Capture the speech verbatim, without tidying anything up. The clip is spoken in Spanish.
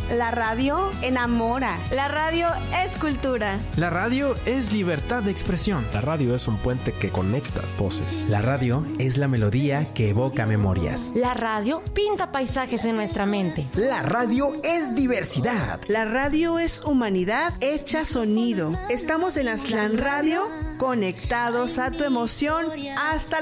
La radio enamora. La radio es cultura. La radio es libertad de expresión. La radio es un puente que conecta voces. La radio es la melodía que evoca memorias. La radio pinta paisajes en nuestra mente. La radio es diversidad. La radio es humanidad hecha sonido. Estamos en Aztlán Radio, conectados a tu emoción hasta